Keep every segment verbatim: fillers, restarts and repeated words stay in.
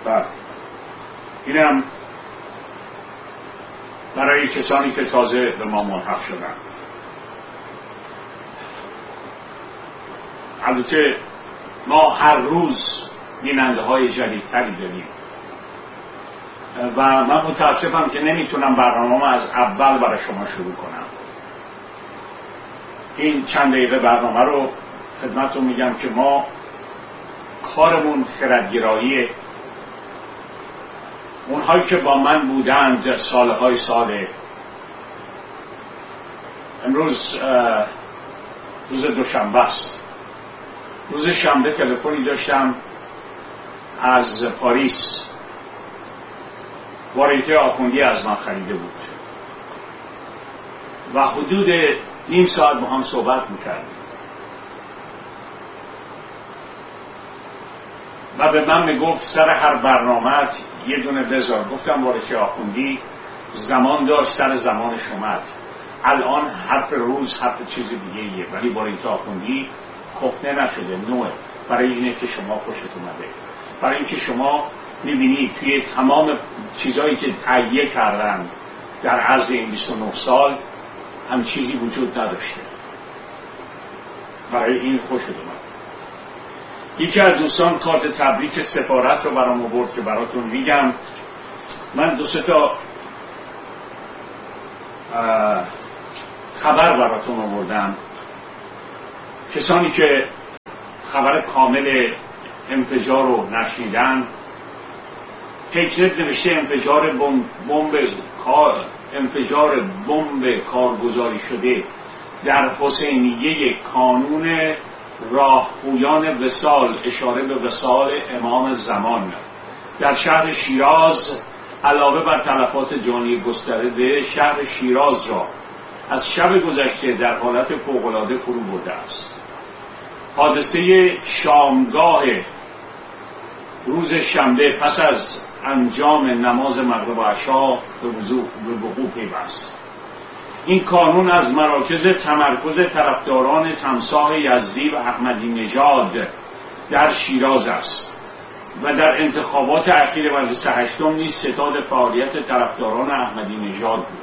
بله، اینم برای کسانی که تازه به ما ملحق شدند. البته ما هر روز بیننده های جدیدتری داریم و من متاسفم که نمیتونم برنامه از اول برای شما شروع کنم. این چند دقیقه برنامه رو خدمتتون میگم که ما کارمون خردگراییه. اونهایی که با من بودند سالهای ساله، امروز روز دوشنبه است. روز شنبه تلفنی داشتم از پاریس، واریته آخوندی از من خریده بود و حدود نیم ساعت با هم صحبت میکردیم و به من میگفت سر هر برنامه یه دونه بذار. گفتم واریته آخوندی زمان داشت، سر زمانش اومد. الان حرف روز حرف چیز دیگه ایه، ولی واریته آخوندی کهنه نشده، نوعه. برای اینه که شما خوشت اومده، برای اینکه شما میبینید توی تمام چیزایی که تهیه کردن در عرض این بیست و نه سال هم چیزی وجود نداشته. برای این خوشت اومد. یکی از دوستان کارت تبریک سفارت رو برام آورد که براتون میگم. من دو سه تا خبر براتون آوردم. کسانی که خبر کامل انفجار رو نشنیدن، پیکرت نوشته انفجار بمب بمب کار انفجار بمب کارگزاری شده در حسینیه کانون راهپویان وصال، اشاره به وصال امام زمان در شهر شیراز، علاوه بر تلفات جانی گسترده شهر شیراز را از شب گذشته در حالت فوق‌العاده فرو برده است. حادثه شامگاه روز شنبه پس از انجام نماز مغرب و عشا به وقوع پیوست. این کانون از مراکز تمرکز طرفداران تمساح یزدی و احمدی نژاد در شیراز است و در انتخابات اخیر مجلس هشتم نیز ستاد فعالیت طرفداران احمدی نژاد بود.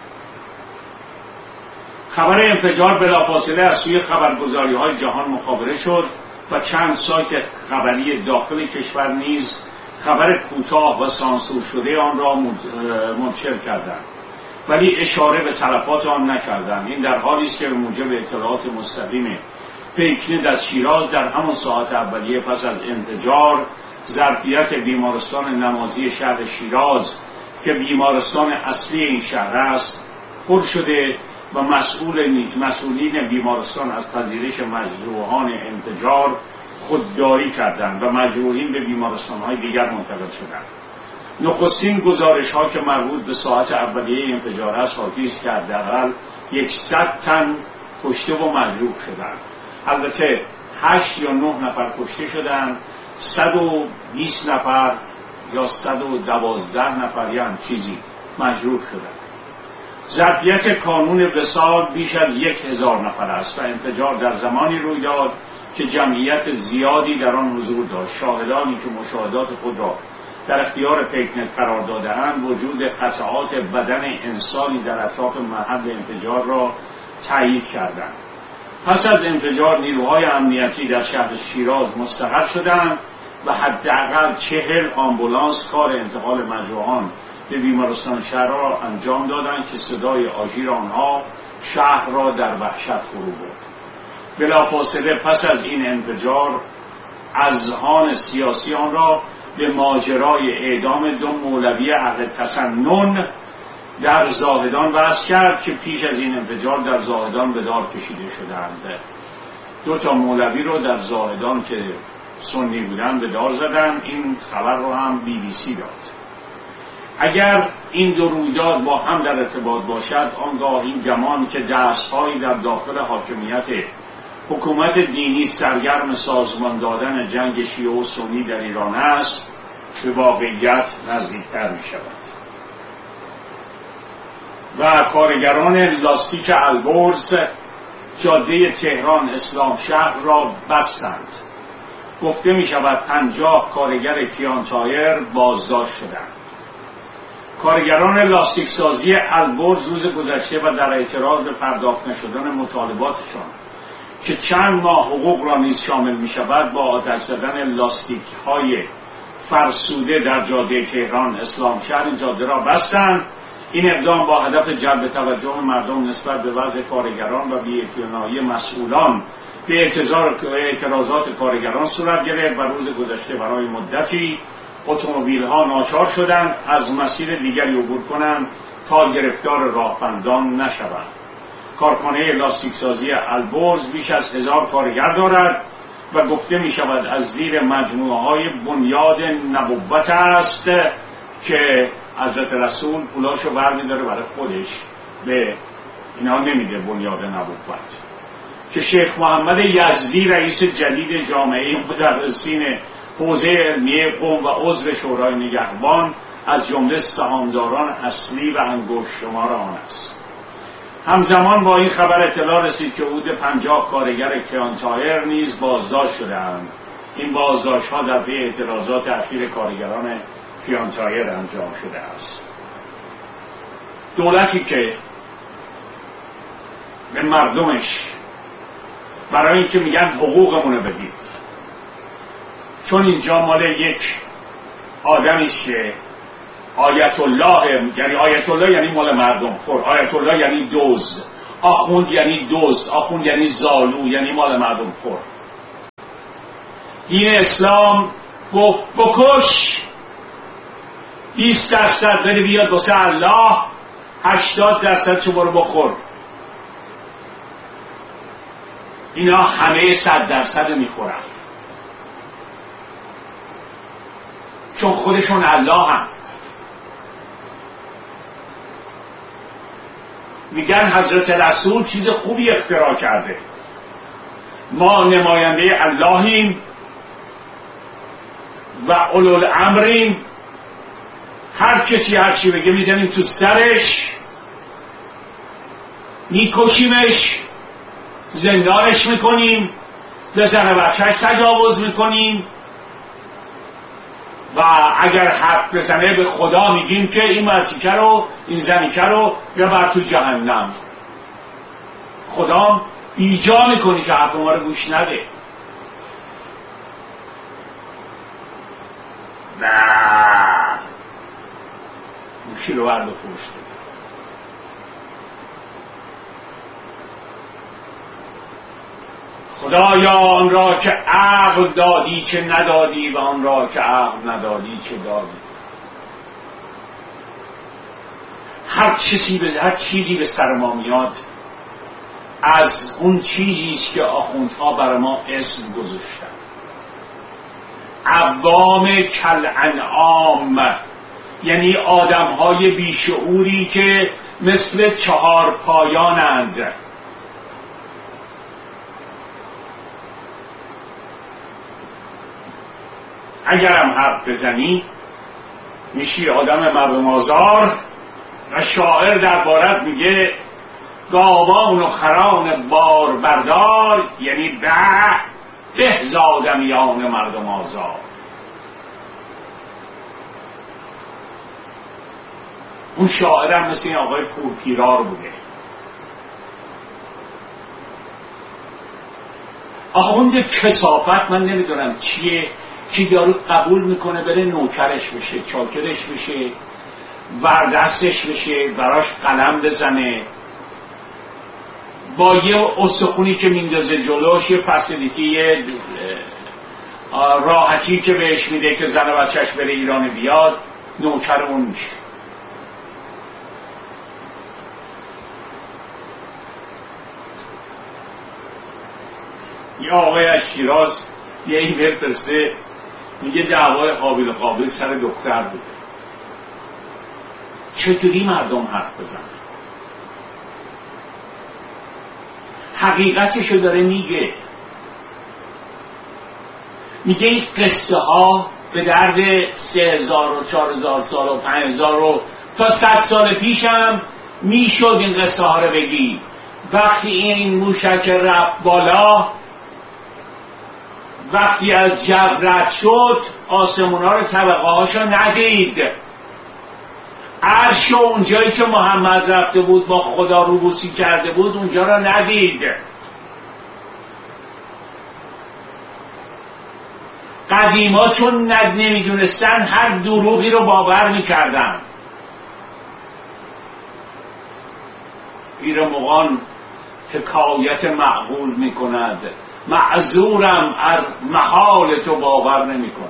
خبر انفجار بلافاصله از سوی خبرگزاری‌های جهان مخابره شد و چند سایت خبری داخل کشور نیز خبر کوتاه و سانسور شده آن را منتشر کردند، ولی اشاره به تلفات آن نکردند. این در حالی است که به موجب اطلاعات مستقیم پیکنید از شیراز در همان ساعت اولیه پس از انفجار، ظرفیت بیمارستان نمازی شهر شیراز که بیمارستان اصلی این شهر است پر شده و مسئول مسئولین بیمارستان از پذیرش مجروحان انفجار خودداری کردند و مجروحین به بیمارستان‌های دیگر منتقل شدند. نخستین گزارش‌ها که مربوط به ساعت اولیه انفجار است حاکی است که حداقل صد تن کشته و مجروح شدند. البته هشت یا نه نفر کشته شدند، صد و بیست نفر یا صد و دوازده نفر یا هم چیزی مجروح شدند. ظرفیت کانون وصال بیش از یک هزار نفر است و انفجار در زمانی روی داد که جمعیت زیادی در آن حضور داشت. شاهدانی که مشاهدات خود را در اختیار پیکنت قرار داده‌اند وجود قطعات بدن انسانی در اطراف محل انفجار را تایید کردند. پس از انفجار نیروهای امنیتی در شهر شیراز مستقر شدند و حداقل چهل آمبولانس کار انتقال مجروحان به بیمارستان شهر را انجام دادند که صدای آژیر آنها شهر را در وحشت فرو برد. بلافاصله پس از این انفجار اذهان سیاسیان را به ماجرای اعدام دو مولوی اهل تسنن در زاهدان وصل کرد که پیش از این انفجار در زاهدان به دار کشیده شدند. دو تا مولوی رو در زاهدان که سنی بودن به دار زدن. این خبر رو هم بی بی سی داد. اگر این دو رویداد با هم در ارتباط باشد، آنگاه این گمان که دستهایی در داخل حاکمیت حکومت دینی سرگرم سازمان دادن جنگ شیعه و سنی در ایران است به واقعیت نزدیکتر می شود. و کارگران لاستیک البرز جاده تهران اسلام شهر را بستند. گفته می شود پنجاه کارگر کیان تایر بازداشت شدند. کارگران لاستیک سازی البرز روز گذشته و در اعتراض به پرداخت نشدن مطالباتشان که چند ماه حقوق را نیز شامل می شود با آتش زدن لاستیک های فرسوده در جاده تهران اسلام شهر این جاده را بستند. این اقدام با هدف جلب توجه مردم نسبت به وضع کارگران و بی‌اعتنایی مسئولان به اعتراضات کارگران صورت گرفت و روز گذشته برای مدتی اتومبیل‌ها ناچار شدند از مسیر دیگری عبور کنند تا گرفتار راهبندان نشوند. کارخانه لاستیک سازی البرز بیش از هزار کارگر دارد و گفته می شود از زیر مجموعه های بنیاد نبوت است که حضرت رسول پولاشو برمی داره برای خودش، به اینا نمیده بنیاد نبوت، که شیخ محمد یزدی رئیس جدید جامعه مدرسین حوزه علمیه قم و عضو شورای نگهبان از جمله سهامداران اصلی و انگشت شمار آن است. همزمان با این خبر اطلاع رسید که حدود پنجاه کارگر کیان تایر نیز بازداشت شدند. این بازداشت ها در پی اعتراضات اخیر کارگران کیان تایر انجام شده است. دولتی که به مردمش برای اینکه میگن حقوقمونو بدید، چون اینجا مال یک آدمی است که آیت الله، یعنی آیت الله یعنی مال مردم خور، آیت الله یعنی دزد، آخوند یعنی دزد، آخوند یعنی زالو، یعنی مال مردم خور. دین اسلام گفت بکش، بیست درصد بده بیاد واسه الله، هشتاد درصد چو برو بخور. اینا همه صد درصد میخورن چون خودشون الله هم. میگن حضرت رسول چیز خوبی اختراع کرده، ما نماینده اللهیم و اولوالامریم، هر کسی هر چی بگه میزنیم تو سرش، میکشیمش، زندانش میکنیم، به زن بچهش تجاوز میکنیم و اگر حرف بزنه به خدا میگیم که این مرتیکه رو، این زنیکه رو ببر تو جهنم. خدا ایجا میکنی که حرف ما رو گوش نده. نه گوشی رو برد و پوشت. خدایا آن را که عقل دادی چه ندادی و آن را که عقل ندادی چه دادی. هر چیزی به هر چیزی به سر ما میاد از اون چیزی است که آخوندها بر ما اسم گذاشتن. عوام کالانعام یعنی آدم‌های بیشعوری که مثل چهار پایانند. اگرم حرف بزنی میشی آدم مردم آزار و شاعر دربارت میگه گاوان و خران بار بردار، یعنی به به زادمیان مردم آزار. اون شاعرم مثل این آقای پورپیرار بوده. آخوند کثافت من نمیدونم چیه که یارو قبول میکنه بره نوکرش بشه، چاکرش بشه، وردستش بشه، براش قلم بزنه، با یه استخونی که میندازه جلوش، یه فسیلیتی، یه راحتی که بهش میده که زن و بچهش بره ایران بیاد، نوکر اون میشه. یه آقای از شیراز یه ایمیل فرسته میگه دعوای قابل قابل سر دختر بوده. چطوری مردم حرف بزنن؟ حقیقتشو داره میگه. میگه این قصه ها به درد سه هزار و چهار هزار سال و پنج هزار و تا صد سال پیش هم میشد این قصه ها رو بگی. وقتی این موشک رفت بالا وقتی از جو رد شد آسمونا رو طبقه هاشو ندید. عرش و اونجایی که محمد رفته بود با خدا روبوسی کرده بود اونجا رو ندید. قدیما چون ند نمیدونستن هر دروغی رو باور میکردن. پیر مغان حکایت معقول میکند، معذورم ار محال تو باور نمیکنم.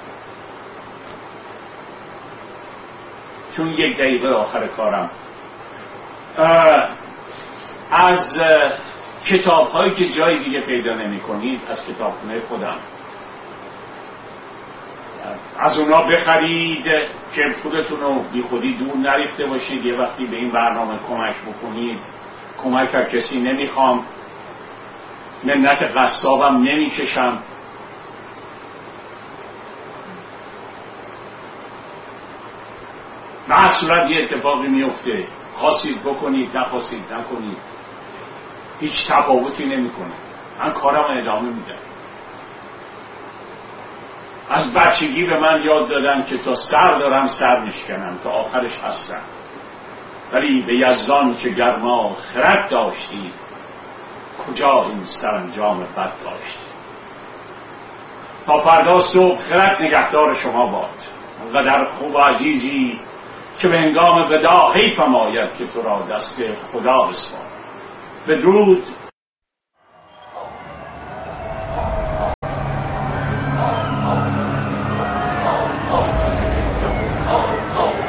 چون یک دقیقه آخر کارم، از کتاب هایی که جای دیگه پیدا نمی کنید از کتابخونه خودم از اونا بخرید که پولتون رو بی خودی دور نریخته باشید. یه وقتی به این برنامه کمک بکنید. کمک از کسی نمیخوام، منت قصابم نمیکشم. معصولت یه اتفاقی میفته، خواستید بکنید نخواستید نکنید، هیچ تفاوتی نمیکنه. من کارم ادامه میدم. از بچگی به من یاد دادن که تا سر دارم سر میشکنم، تا آخرش هستم. ولی به یزدان که گرما خرد داشتی، کجا این سرانجام بد داشتی. تا فردا صبح خرد نگهدار شما باد. انقدر خوب و عزیزی که به هنگام ودا حیفم آید که تو را دست خدا بسپارم. بدرود.